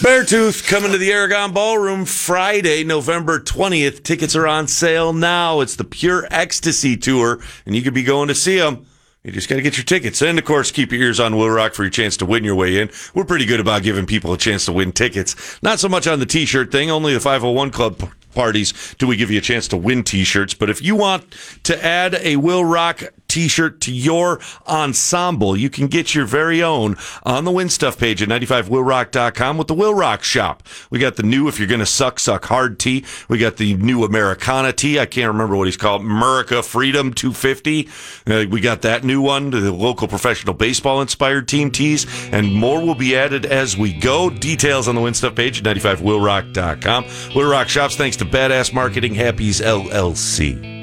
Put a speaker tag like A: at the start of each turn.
A: Beartooth coming to the Aragon Ballroom Friday, November 20th. Tickets are on sale now. It's the Pure Ecstasy Tour, and you could be going to see them. You just got to get your tickets. And, of course, keep your ears on Will Rock for your chance to win your way in. We're pretty good about giving people a chance to win tickets. Not so much on the T-shirt thing. Only the 501 Club parties do we give you a chance to win T-shirts. But if you want to add a Will Rock T-shirt to your ensemble, you can get your very own on the Win Stuff page at 95willrock.com with the Will Rock shop. We got the new If You're Gonna Suck Hard tee. We got the new Americana tee. I can't remember what he's called. America Freedom 250. We got that new one, the local professional baseball inspired team tees, and more will be added as we go. Details on the Win Stuff page at 95willrock.com. Will Rock shops, thanks to Badass Marketing, Happy's LLC.